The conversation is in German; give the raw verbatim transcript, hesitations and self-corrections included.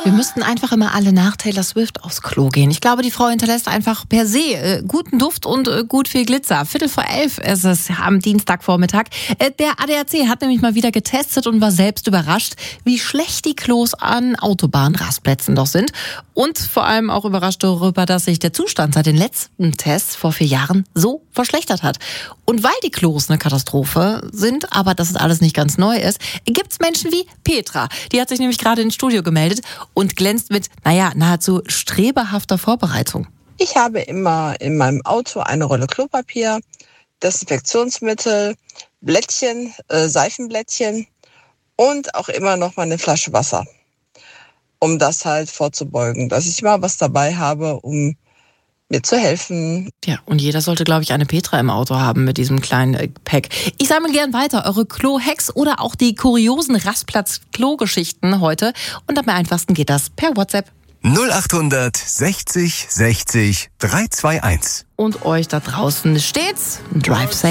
Wir müssten einfach immer alle nach Taylor Swift aufs Klo gehen. Ich glaube, die Frau hinterlässt einfach per se äh, guten Duft und äh, gut viel Glitzer. Viertel vor elf ist es am Dienstagvormittag. Äh, der A D A C hat nämlich mal wieder getestet und war selbst überrascht, wie schlecht die Klos an Autobahnrastplätzen doch sind. Und vor allem auch überrascht darüber, dass sich der Zustand seit den letzten Tests vor vier Jahren so verschlechtert hat. Und weil die Klos eine Katastrophe sind, aber dass es alles nicht ganz neu ist, gibt es Menschen wie Petra. Die hat sich nämlich gerade ins Studio gemeldet und glänzt mit, naja, nahezu strebehafter Vorbereitung. Ich habe immer in meinem Auto eine Rolle Klopapier, Desinfektionsmittel, Blättchen, äh, Seifenblättchen und auch immer noch mal eine Flasche Wasser, um das halt vorzubeugen, dass ich immer was dabei habe, um mir zu helfen. Ja, und jeder sollte, glaube ich, eine Petra im Auto haben mit diesem kleinen äh, Pack. Ich sammle gern weiter eure Klo-Hacks oder auch die kuriosen Rastplatz-Klo-Geschichten heute. Und am einfachsten geht das per WhatsApp. null acht sechzig sechzig drei zwei eins. Und euch da draußen stets Drive Safe.